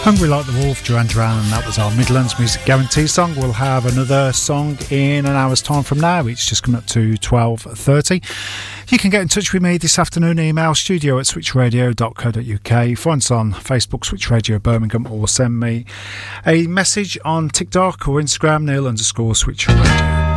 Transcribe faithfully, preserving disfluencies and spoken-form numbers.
Hungry Like the Wolf, Duran Duran, and that was our Midlands Music Guarantee song. We'll have another song in an hour's time from now. It's just coming up to twelve thirty. You can get in touch with me this afternoon, email studio at switch radio dot co dot uk, find us on Facebook, Switch Radio Birmingham, or send me a message on TikTok or Instagram, Neil underscore Switch Radio.